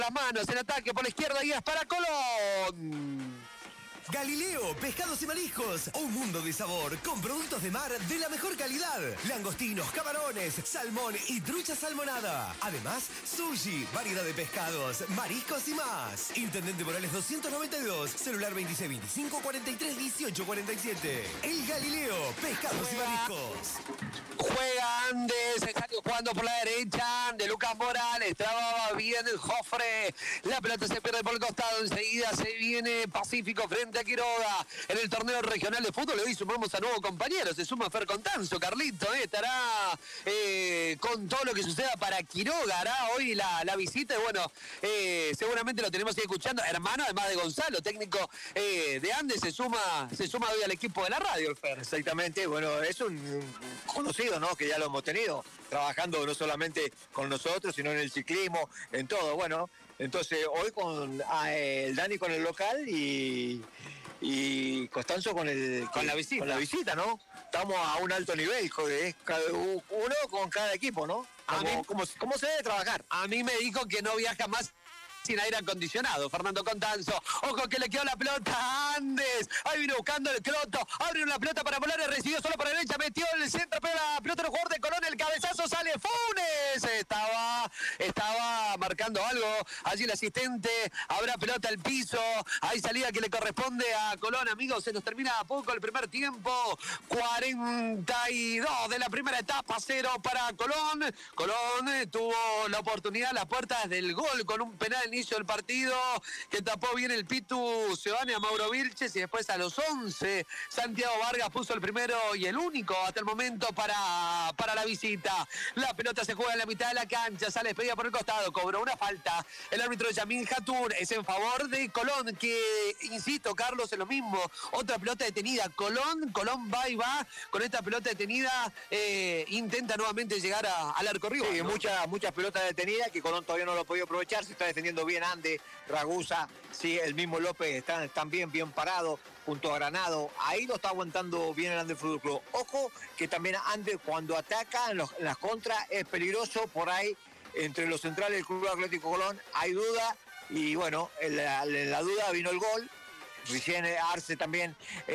las manos, en ataque por la izquierda y es para Colón. Galileo, pescados y mariscos, un mundo de sabor con productos de mar de la mejor calidad. Langostinos, camarones, salmón y trucha salmonada. Además, sushi, variedad de pescados, mariscos y más. Intendente Morales 292, celular 2625 43 18 47. El Galileo, pescados y mariscos. Juega Andes, salió jugando por la derecha de Lucas Morales, trababa bien el Jofre, la pelota se pierde por el costado, enseguida se viene Pacífico frente a Quiroga en el torneo regional de fútbol. Hoy sumamos a nuevo compañero, se suma Fer Contanzo, Carlito, estará con todo lo que suceda para Quiroga, hará hoy la visita y bueno, seguramente lo tenemos ahí escuchando, hermano además de Gonzalo, técnico de Andes, se suma hoy al equipo de la radio, el Fer. Exactamente, bueno, es un conocido, ¿no? Que ya lo hemos tenido, trabajando no solamente con nosotros, sino en el ciclismo, en todo, bueno. Entonces, hoy con el Dani con el local y Constanzo con la visita, ¿no? Estamos a un alto nivel, uno con cada equipo, ¿no? ¿Cómo se debe trabajar? A mí me dijo que no viaja más sin aire acondicionado, Fernando Contanzo. Ojo que le quedó la pelota a Andes. Ahí vino buscando el Croto. Abrió la pelota para Morales, recibió solo por la derecha, metió el centro, pero la pelota del jugador de Colón, el cabezazo sale Funes. Estaba marcando algo. Allí el asistente, habrá pelota al piso. Ahí salida que le corresponde a Colón, amigos. Se nos termina a poco el primer tiempo. 42 de la primera etapa, 0 para Colón. Colón tuvo la oportunidad a las puertas del gol con un penal inicio del partido que tapó bien el Pitu Seoane a Mauro Vilches y después a los 11 Santiago Vargas puso el primero y el único hasta el momento para la visita. La pelota se juega en la mitad de la cancha, sale despedida por el costado, cobró una falta el árbitro Yamin Hatun, es en favor de Colón, que insisto Carlos, es lo mismo, otra pelota detenida. Colón va y va con esta pelota detenida, intenta nuevamente llegar al arco rival, sí, ¿no? muchas pelotas detenidas que Colón todavía no lo ha podido aprovechar, se está defendiendo bien Andes, Ragusa, sí, el mismo López están bien parados junto a Granado, ahí lo está aguantando bien el Andes Fútbol Club. Ojo que también Andes cuando ataca en las contras es peligroso, por ahí entre los centrales del Club Atlético Colón hay duda y bueno, en la duda vino el gol. Recién Arce también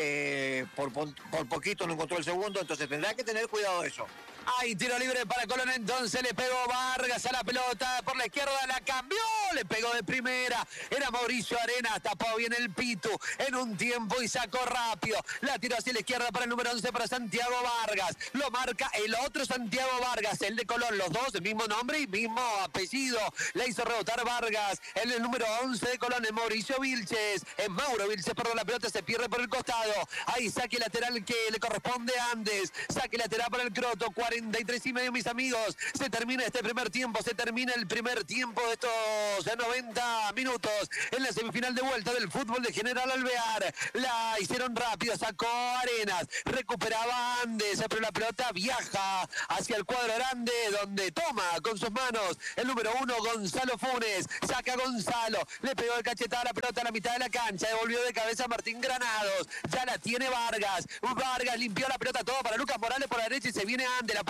por poquito no encontró el segundo, entonces tendrá que tener cuidado de eso. Hay tiro libre para Colón, entonces le pegó Vargas a la pelota, por la izquierda la cambió, le pegó de primera, era Mauricio Arenas, tapó bien el Pitu en un tiempo y sacó rápido, la tiró hacia la izquierda para el número 11 para Santiago Vargas, lo marca el otro Santiago Vargas, el de Colón, los dos, el mismo nombre y mismo apellido, le hizo rebotar Vargas, el número 11 de Colón es Mauricio Vilches, es Mauro Vilches, perdón, la pelota se pierde por el costado, ahí saque lateral que le corresponde a Andes, saque lateral para el Croto, 43:30, mis amigos, se termina este primer tiempo, se termina el primer tiempo de estos 90 minutos en la semifinal de vuelta del fútbol de General Alvear, la hicieron rápido, sacó Arenas, recuperaba Andes, pero la pelota viaja hacia el cuadro grande donde toma con sus manos el número 1 Gonzalo Funes, saca Gonzalo, le pegó el cachetada a la pelota a la mitad de la cancha, devolvió de cabeza Martín Granados, ya la tiene Vargas limpió la pelota todo para Lucas Morales por la derecha y se viene Andes, la